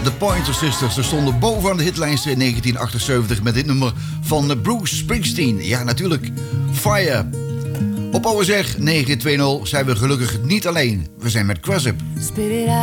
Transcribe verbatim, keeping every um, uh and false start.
de Pointer Sisters. Ze stonden bovenaan de hitlijsten in negentien achtenzeventig met dit nummer van Bruce Springsteen. Ja, natuurlijk. Fire. Op O S R negen twintig zijn we gelukkig niet alleen. We zijn met Crossup.